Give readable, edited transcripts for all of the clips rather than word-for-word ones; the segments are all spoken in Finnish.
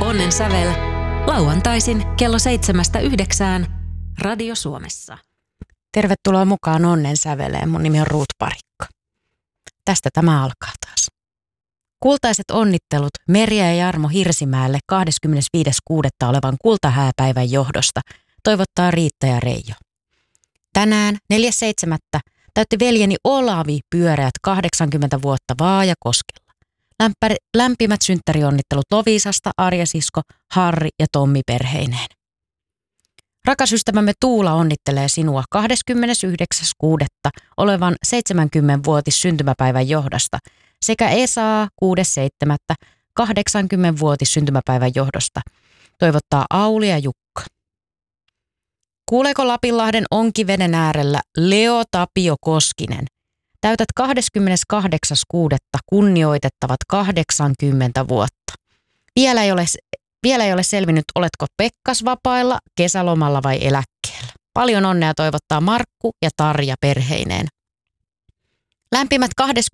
Onnen sävel lauantaisin kello 7-9 Radio Suomessa. Tervetuloa mukaan Onnen säveleen. Mun nimi on Ruut Parikka. Tästä tämä alkaa taas. Kultaiset onnittelut Merja ja Jarmo Hirsimäelle 25.6. olevan kultahääpäivän johdosta toivottaa Riitta ja Reijo. Tänään 4.7. täytti veljeni Olavi pyöreät 80 vuotta Vaajakoskella. Lämpimät synttärionnittelut Loviisasta, Arja-sisko, Harri ja Tommi perheineen. Rakas ystävämme Tuula onnittelee sinua 29.6. olevan 70-vuotis syntymäpäivän johdosta sekä Esaa 6.7. 80-vuotis syntymäpäivän johdosta. Toivottaa Auli ja Jukka. Kuuleeko Lapinlahden Onkiveden äärellä Leo Tapio Koskinen? Täytät 28.6. kunnioitettavat 80 vuotta. Vielä ei ole selvinnyt, oletko Pekkasvapailla, kesälomalla vai eläkkeellä. Paljon onnea toivottaa Markku ja Tarja perheineen. Lämpimät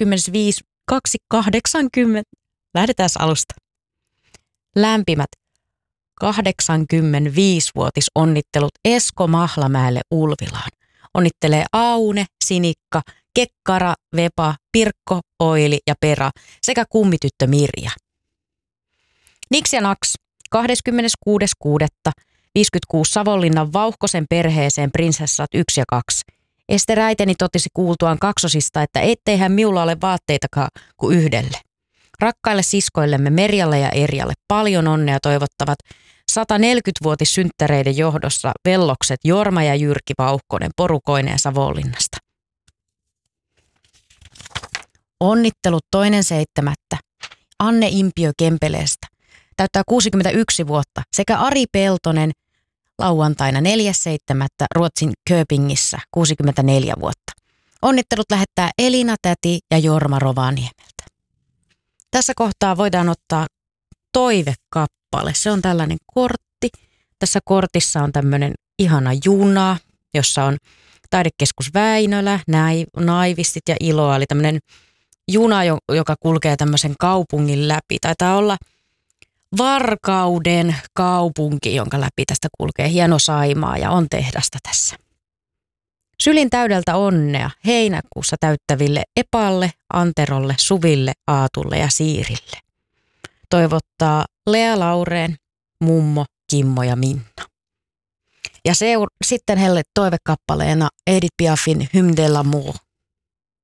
80. Lähdetään alusta. Lämpimät 85-vuotis onnittelut Esko Mahlamäelle Ulvilaan. Onnittelee Aune, Sinikka, Kekkara, Vepa, Pirkko, Oili ja Pera sekä kummityttö Mirja. Niks ja Naks 26.6. 56 Savonlinnan Vauhkosen perheeseen prinsessat 1 ja 2. Ester äiteni totesi kuultuaan kaksosista, että etteihän miulla ole vaatteitakaan kuin yhdelle. Rakkaille siskoillemme Merjalle ja Erjalle paljon onnea toivottavat 140-vuotis synttäreiden johdossa vellokset Jorma ja Jyrki Vauhkonen porukoineen Savonlinnasta. Onnittelut 2.7. Anne Impiö Kempeleestä. Täyttää 61 vuotta sekä Ari Peltonen lauantaina 4.7. Ruotsin Köpingissä 64 vuotta. Onnittelut lähettää Elina Täti ja Jorma Rovaniemeltä. Tässä kohtaa voidaan ottaa toivekappale. Se on tällainen kortti. Tässä kortissa on tämmöinen ihana juna, jossa on Taidekeskus Väinölä, Naivistit ja Iloa. Eli tämmöinen juna, joka kulkee tämmöisen kaupungin läpi. Taitaa olla Varkauden kaupunki, jonka läpi tästä kulkee hieno Saimaa ja on tehdasta tässä. Sylin täydeltä onnea heinäkuussa täyttäville Epalle, Anterolle, Suville, Aatulle ja Siirille. Toivottaa Lea Laureen, Mummo, Kimmo ja Minna. Ja sitten heille toivekappaleena Edith Piafin Hymne de l'amour.